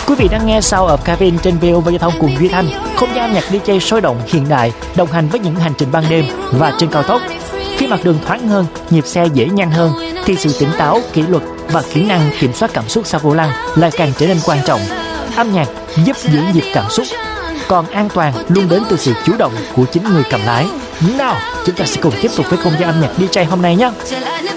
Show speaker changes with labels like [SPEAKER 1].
[SPEAKER 1] Quý vị đang nghe Sound of Cabin trên VOV Giao thông cùng Duy Thanh, không gian âm nhạc DJ sôi động hiện đại, đồng hành với những hành trình ban đêm và trên cao tốc. Khi mặt đường thoáng hơn, nhịp xe dễ nhanh hơn, thì sự tỉnh táo, kỷ luật và kỹ năng kiểm soát cảm xúc sau vô lăng lại càng trở nên quan trọng. Âm nhạc giúp giữ nhịp cảm xúc, còn an toàn luôn đến từ sự chủ động của chính người cầm lái. Nào, chúng ta sẽ cùng tiếp tục với không gian âm nhạc DJ hôm nay nhé.